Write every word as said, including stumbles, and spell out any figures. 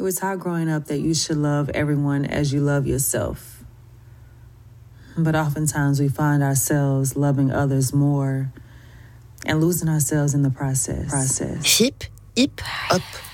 It was taught growing up that you should love everyone as you love yourself. But oftentimes we find ourselves loving others more and losing ourselves in the process. process. Hip, hip, hop.